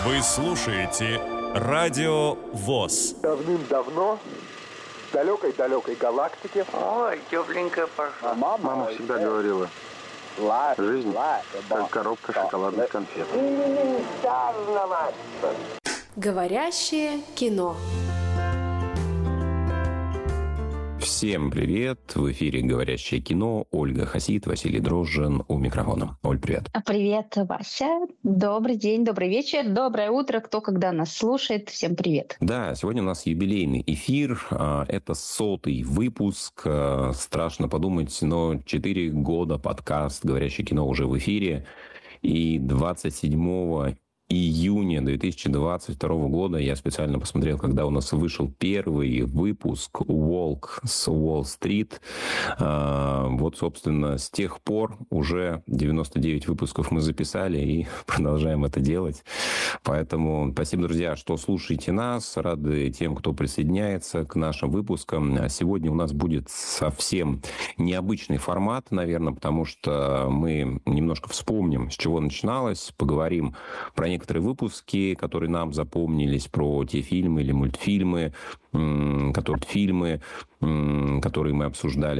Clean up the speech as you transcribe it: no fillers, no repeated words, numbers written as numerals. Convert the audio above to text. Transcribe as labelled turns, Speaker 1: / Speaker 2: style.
Speaker 1: Вы слушаете Радио ВОС.
Speaker 2: Давным-давно в далекой-далекой галактике.
Speaker 3: Ой, тепленькая пошла.
Speaker 4: Мама всегда говорила, жизнь как коробка шоколадных конфет.
Speaker 5: Говорящее кино.
Speaker 6: Всем привет! В эфире «Говорящее кино». Ольга Хасид, Василий Дрожжин у микрофона. Оль, привет.
Speaker 7: Привет, Вася. Добрый день, добрый вечер, доброе утро. Кто когда нас слушает, всем привет.
Speaker 6: Да, сегодня у нас юбилейный эфир. Это 100-й выпуск. Страшно подумать, но 4 года подкаст «Говорящее кино» уже в эфире. И 27 июня 2022 года я специально посмотрел, когда у нас вышел первый выпуск «Волк с Уолл-стрит». Вот, собственно, с тех пор уже 99 выпусков мы записали и продолжаем это делать. Поэтому спасибо, друзья, что слушаете нас. Рады тем, кто присоединяется к нашим выпускам. Сегодня у нас будет совсем необычный формат, наверное, потому что мы немножко вспомним, с чего начиналось, поговорим про некоторые выпуски, которые нам запомнились, про те фильмы или мультфильмы, которые мы обсуждали